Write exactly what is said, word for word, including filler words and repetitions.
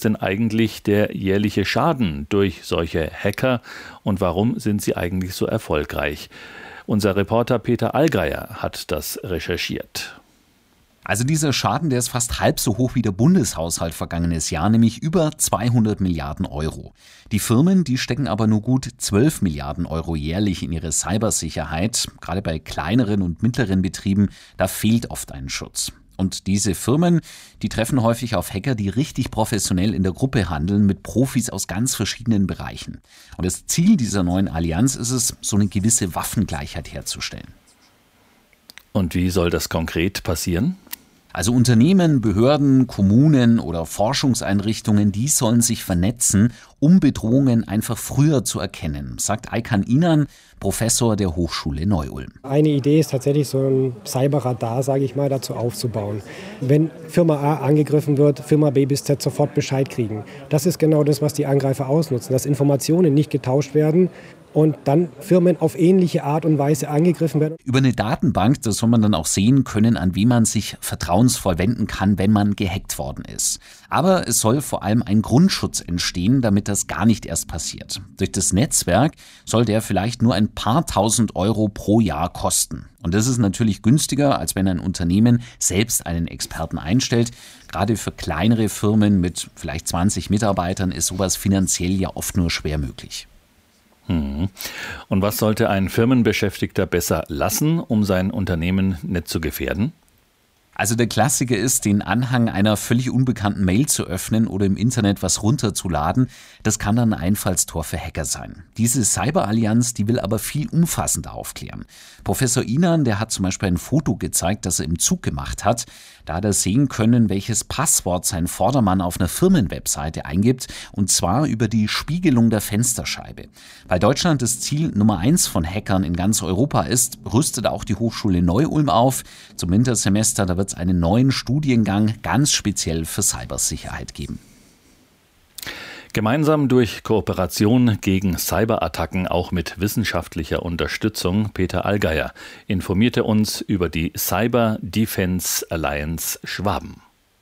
ist denn eigentlich der jährliche Schaden durch solche Hacker und warum sind sie eigentlich so erfolgreich? Unser Reporter Peter Allgeier hat das recherchiert. Also dieser Schaden, der ist fast halb so hoch wie der Bundeshaushalt vergangenes Jahr, nämlich über zweihundert Milliarden Euro. Die Firmen, die stecken aber nur gut zwölf Milliarden Euro jährlich in ihre Cybersicherheit. Gerade bei kleineren und mittleren Betrieben, da fehlt oft ein Schutz. Und diese Firmen, die treffen häufig auf Hacker, die richtig professionell in der Gruppe handeln, mit Profis aus ganz verschiedenen Bereichen. Und das Ziel dieser neuen Allianz ist es, so eine gewisse Waffengleichheit herzustellen. Und wie soll das konkret passieren? Also Unternehmen, Behörden, Kommunen oder Forschungseinrichtungen, die sollen sich vernetzen, um Bedrohungen einfach früher zu erkennen, sagt Aykan Inan, Professor der Hochschule Neu-Ulm. Eine Idee ist tatsächlich, so ein Cyberradar, sage ich mal, dazu aufzubauen. Wenn Firma A angegriffen wird, Firma B bis Z sofort Bescheid kriegen. Das ist genau das, was die Angreifer ausnutzen, dass Informationen nicht getauscht werden und dann Firmen auf ähnliche Art und Weise angegriffen werden. Über eine Datenbank, da soll man dann auch sehen können, an wen man sich vertrauensvoll wenden kann, wenn man gehackt worden ist. Aber es soll vor allem ein Grundschutz entstehen, damit das gar nicht erst passiert. Durch das Netzwerk soll der vielleicht nur ein paar tausend Euro pro Jahr kosten. Und das ist natürlich günstiger, als wenn ein Unternehmen selbst einen Experten einstellt. Gerade für kleinere Firmen mit vielleicht zwanzig Mitarbeitern ist sowas finanziell ja oft nur schwer möglich. Hm. Und was sollte ein Firmenbeschäftigter besser lassen, um sein Unternehmen nicht zu gefährden? Also der Klassiker ist, den Anhang einer völlig unbekannten Mail zu öffnen oder im Internet was runterzuladen. Das kann dann ein Einfallstor für Hacker sein. Diese Cyberallianz, die will aber viel umfassender aufklären. Professor Inan, der hat zum Beispiel ein Foto gezeigt, das er im Zug gemacht hat. Da hat er sehen können, welches Passwort sein Vordermann auf einer Firmenwebseite eingibt, und zwar über die Spiegelung der Fensterscheibe. Weil Deutschland das Ziel Nummer eins von Hackern in ganz Europa ist, rüstet auch die Hochschule Neu-Ulm auf. Zum Wintersemester, da wird es einen neuen Studiengang ganz speziell für Cybersicherheit geben. Gemeinsam durch Kooperation gegen Cyberattacken, auch mit wissenschaftlicher Unterstützung. Peter Allgeier informierte uns über die Cyber Defense Alliance Schwaben.